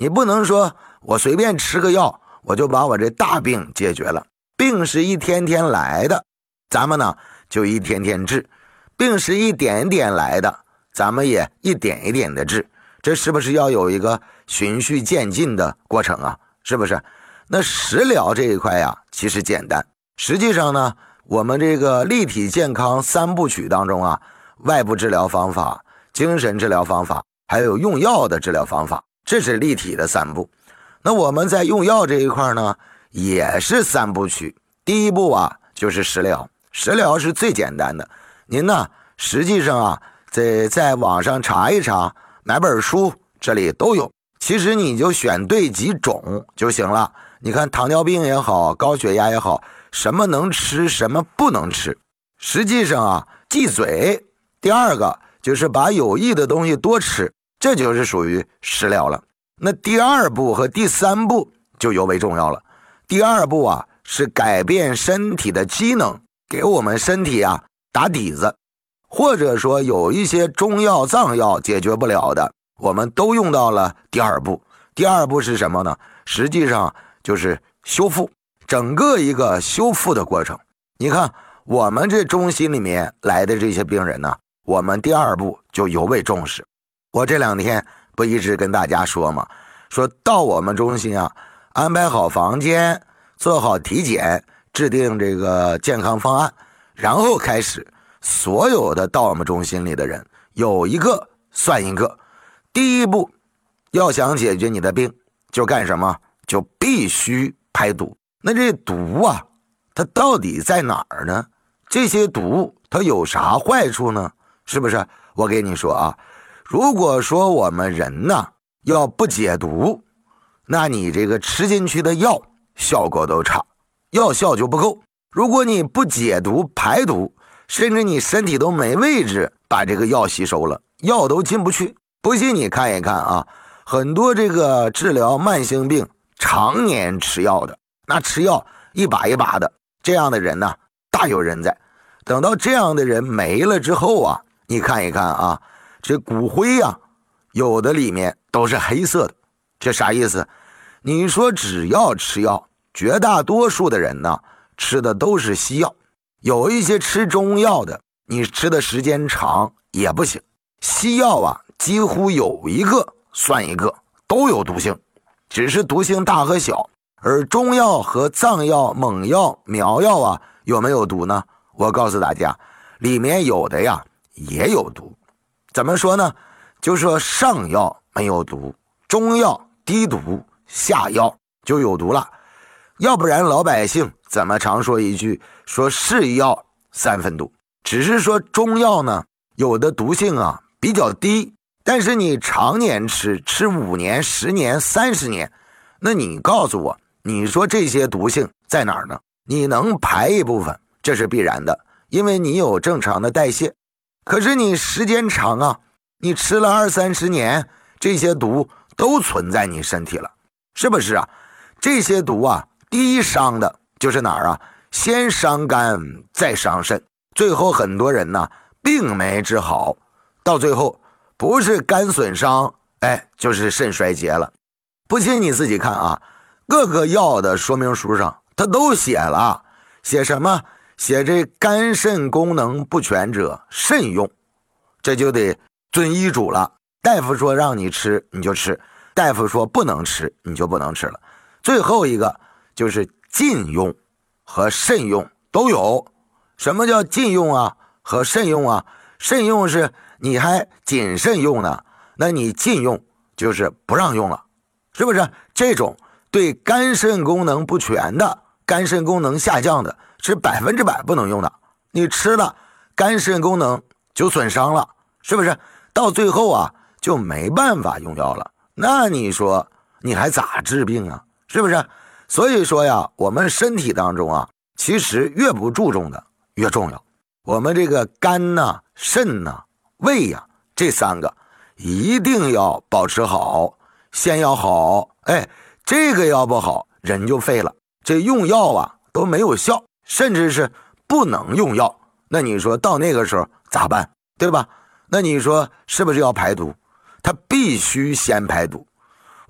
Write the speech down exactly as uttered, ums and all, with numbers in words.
你不能说我随便吃个药我就把我这大病解决了。病是一天天来的，咱们呢就一天天治；病是一点点来的，咱们也一点一点的治。这是不是要有一个循序渐进的过程啊？是不是？那食疗这一块呀，其实简单。实际上呢，我们这个立体健康三部曲当中啊，外部治疗方法、精神治疗方法，还有用药的治疗方法，这是立体的三步。那我们在用药这一块呢，也是三部曲。第一步啊，就是食疗，食疗是最简单的。您呢，实际上啊，在在网上查一查，买本书，这里都有。其实你就选对几种就行了。你看糖尿病也好，高血压也好，什么能吃，什么不能吃。实际上啊，忌嘴。第二个就是把有益的东西多吃，这就是属于食疗了。那第二步和第三步就尤为重要了。第二步啊，是改变身体的机能，给我们身体啊打底子，或者说有一些中药藏药解决不了的，我们都用到了第二步。第二步是什么呢？实际上就是修复，整个一个修复的过程。你看我们这中心里面来的这些病人呢，我们第二步就尤为重视。我这两天不一直跟大家说吗？说到我们中心啊，安排好房间，做好体检，制定这个健康方案，然后开始所有的到我们中心里的人有一个算一个。第一步要想解决你的病，就干什么？就必须排毒。那这毒啊，它到底在哪儿呢？这些毒它有啥坏处呢？是不是？我给你说啊，如果说我们人呢要不解毒，那你这个吃进去的药效果都差，药效就不够。如果你不解毒排毒，甚至你身体都没位置把这个药吸收了，药都进不去。不信你看一看啊，很多这个治疗慢性病常年吃药的，那吃药一把一把的，这样的人呢大有人在。等到这样的人没了之后啊，你看一看啊，这骨灰啊，有的里面都是黑色的。这啥意思？你说只要吃药，绝大多数的人呢吃的都是西药，有一些吃中药的，你吃的时间长也不行。西药啊，几乎有一个算一个，都有毒性，只是毒性大和小。而中药和藏药、猛药、苗药啊，有没有毒呢？我告诉大家，里面有的呀也有毒。怎么说呢？就说上药没有毒，中药低毒，下药就有毒了。要不然老百姓怎么常说一句，说是药三分毒。只是说中药呢，有的毒性啊比较低，但是你常年吃，吃五年、十年、三十年，那你告诉我，你说这些毒性在哪儿呢？你能排一部分，这是必然的，因为你有正常的代谢。可是你时间长啊，你吃了二三十年，这些毒都存在你身体了，是不是啊？这些毒啊，第一伤的就是哪儿啊？先伤肝，再伤肾，最后很多人呢病没治好，到最后不是肝损伤，哎，就是肾衰竭了。不信你自己看啊，各个药的说明书上它都写了，写什么？写这肝肾功能不全者慎用，这就得遵医嘱了。大夫说让你吃你就吃，大夫说不能吃你就不能吃了。最后一个就是禁用和慎用都有。什么叫禁用啊和慎用啊？慎用是你还谨慎用呢，那你禁用就是不让用了，是不是？这种对肝肾功能不全的、肝肾功能下降的，是百分之百不能用的。你吃了，肝肾功能就损伤了，是不是？到最后啊，就没办法用药了。那你说你还咋治病啊？是不是？所以说呀，我们身体当中啊，其实越不注重的越重要。我们这个肝呐、肾呐、胃呀，这三个一定要保持好，先要好。哎，这个要不好，人就废了。这用药啊都没有效，甚至是不能用药。那你说到那个时候咋办？对吧？那你说是不是要排毒？它必须先排毒。